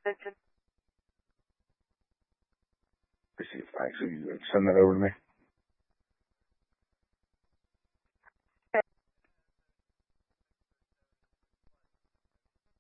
Let's see if I actually send that over to me.